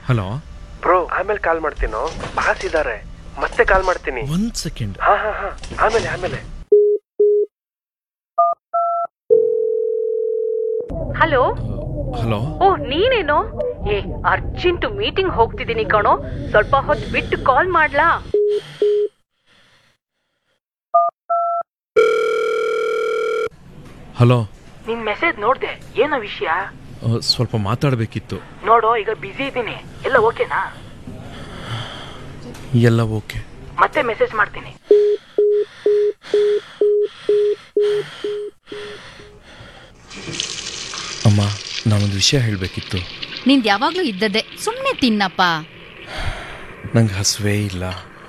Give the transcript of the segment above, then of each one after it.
Hello bro, ಆಮೇಲೆ ಕಾಲ್ ಮಾಡ್ತೀನೋ, boss ಇದ್ದಾರೆ, ಮತ್ತೆ ಕಾಲ್ ಮಾಡ್ತೀನಿ. ಒಂದ್ ಸೆಕೆಂಡ್. ಹಾ, ಆಮೇಲೆ. ಹಲೋ. ಹಲೋ. ಓ, ನೀನೇನೋ? ಅರ್ಜೆಂಟ್ ಮೀಟಿಂಗ್ ಹೋಗ್ತಿದ್ದೀನಿ ಕಣೋ, ಸ್ವಲ್ಪ ಹೊತ್ತು ಬಿಟ್ಟು ಕಾಲ್ ಮಾಡ್ಲಾ? ಹಲೋ. ನಿನ್ ಮೆಸೇಜ್ ನೋಡ್ದೆ, ಏನೋ ವಿಷಯ? ಸ್ವಲ್ಪ ಮಾತಾಡಬೇಕಿತ್ತು. ನೋಡೋ, ಈಗ ಬಿಸಿ ಇದ್ದೀನಿ. ಎಲ್ಲ ಓಕೆನಾ? ಎಲ್ಲ ಓಕೆ. ಮತ್ತೆ ಮೆಸೇಜ್ ಮಾಡ್ತೀನಿ. ಅಮ್ಮ, ನಾನೊಂದು ವಿಷಯ ಹೇಳಬೇಕಿತ್ತು. ನಿಂದು ಯಾವಾಗ್ಲೂ ಇದ್ದದ್ದೇ, ಸುಮ್ಮನೆ ತಿನ್ನಪ್ಪ. ನಂಗೆ ಹಸುವೇ ಇಲ್ಲ.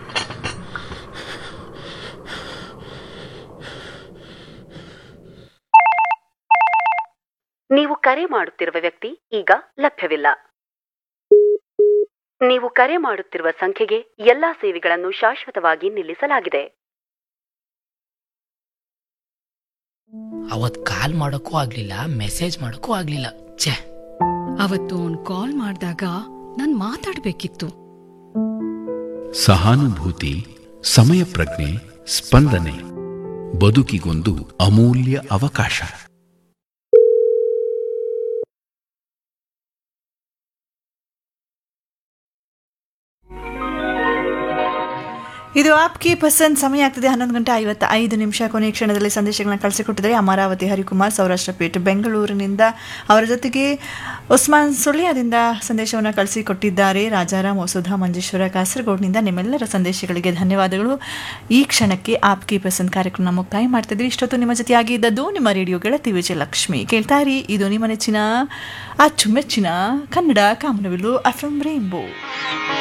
ನೀವು ಕರೆ ಮಾಡುತ್ತಿರುವ ವ್ಯಕ್ತಿ ಈಗ ಲಭ್ಯವಿಲ್ಲ. ನೀವು ಕರೆ ಮಾಡುತ್ತಿರುವ ಸಂಖ್ಯೆಗೆ ಎಲ್ಲಾ ಸೇವೆಗಳನ್ನು ಶಾಶ್ವತವಾಗಿ ನಿಲ್ಲಿಸಲಾಗಿದೆ. ಅವತ್ ಕಾಲ್ ಮಾಡೋಕ್ಕೂ ಆಗ್ಲಿಲ್ಲ, ಮೆಸೇಜ್ ಮಾಡೋಕ್ಕೂ ಆಗ್ಲಿಲ್ಲ. ಛೇ, ಅವತ್ತು ಅವ್ನು ಕಾಲ್ ಮಾಡಿದಾಗ ನಾನ್ ಮಾತಾಡ್ಬೇಕಿತ್ತು. ಸಹಾನುಭೂತಿ, ಸಮಯ ಪ್ರಜ್ಞೆ, ಸ್ಪಂದನೆ, ಬದುಕಿಗೊಂದು ಅಮೂಲ್ಯ ಅವಕಾಶ. ಇದು ಆಪ್ಗೆ ಪಸಂದ್. ಸಮಯ ಆಗ್ತದೆ 11:55 ಕೊನೆಯ ಕ್ಷಣದಲ್ಲಿ ಸಂದೇಶಗಳನ್ನ ಕಳಿಸಿಕೊಟ್ಟಿದ್ದಾರೆ ಅಮರಾವತಿ ಹರಿಕುಮಾರ್, ಸೌರಾಷ್ಟ್ರ ಪೇಟೆ ಬೆಂಗಳೂರಿನಿಂದ. ಅವರ ಜೊತೆಗೆ ಉಸ್ಮಾನ್ ಸುಳ್ಯದಿಂದ ಸಂದೇಶವನ್ನು ಕಳಿಸಿಕೊಟ್ಟಿದ್ದಾರೆ ರಾಜಾರಾಮ್ ವಸುಧಾ ಮಂಜೇಶ್ವರ ಕಾಸರಗೋಡಿನಿಂದ. ನಿಮ್ಮೆಲ್ಲರ ಸಂದೇಶಗಳಿಗೆ ಧನ್ಯವಾದಗಳು. ಈ ಕ್ಷಣಕ್ಕೆ ಆಪ್ಗೆ ಪಸಂದ್ ಕಾರ್ಯಕ್ರಮ ಮುಕ್ತಾಯ ಮಾಡ್ತಿದ್ವಿ. ಇಷ್ಟೊತ್ತು ನಿಮ್ಮ ಜೊತೆಯಾಗಿ ಇದ್ದದ್ದು ನಿಮ್ಮ ರೇಡಿಯೋ ಗೆಳತಿ ವಿಜಯಲಕ್ಷ್ಮಿ. ಕೇಳ್ತಾ ಇರಿ, ಇದು ನಿಮ್ಮ ನೆಚ್ಚಿನ ಅಚ್ಚುಮೆಚ್ಚಿನ ಕನ್ನಡ ಕಾಮನಬಿಲ್ಲು FM ರೈನ್ಬೋ.